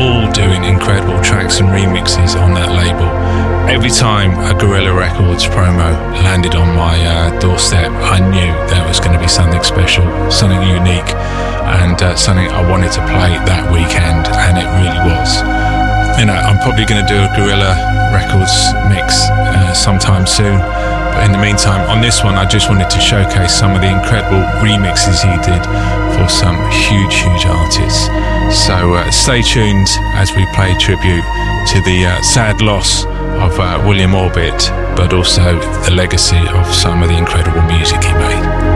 all doing incredible tracks and remixes on that label. Every time a Guerrilla Records promo landed on my doorstep, I knew there was going to be something special, something unique, and something I wanted to play that weekend, and it really was. You know, I'm probably going to do a Guerrilla Records mix sometime soon, but in the meantime, on this one, I just wanted to showcase some of the incredible remixes he did for some huge artists. So stay tuned as we play tribute to the sad loss of William Orbit, but also the legacy of some of the incredible music he made.